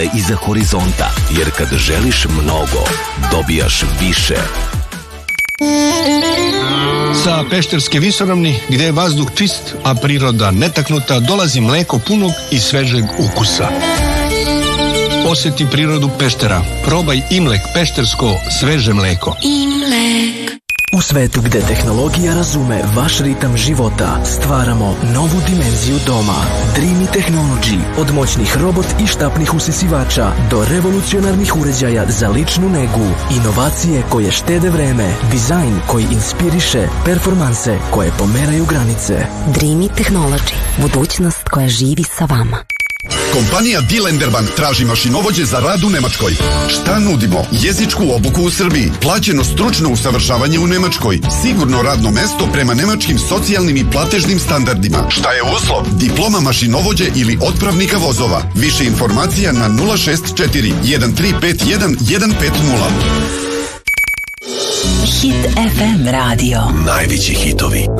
iza horizonta, jer kad želiš mnogo, dobijaš više. Sa Pešterske visoravni, gdje je vazduh čist, a priroda netaknuta, dolazi mleko punog i svežeg ukusa. Osjeti prirodu Peštera. Probaj Imlek peštersko sveže mleko. Imlek. U svetu gde tehnologija razume vaš ritam života, stvaramo novu dimenziju doma. Dreamy Technology. Od moćnih robot i štapnih usisivača do revolucionarnih uređaja za ličnu negu. Inovacije koje štede vreme. Dizajn koji inspiriše. Performanse koje pomeraju granice. Dreamy Technology. Budućnost koja živi sa vama. Kompanija Dilenderbank traži mašinovođe za rad u Nemačkoj. Šta nudimo? Jezičku obuku u Srbiji, plaćeno stručno usavršavanje u Nemačkoj, sigurno radno mesto prema nemačkim socijalnim i platežnim standardima. Šta je uslov? Diploma mašinovođe ili otpravnika vozova. Više informacija na 064 1351 150. Hit FM radio. Najveći hitovi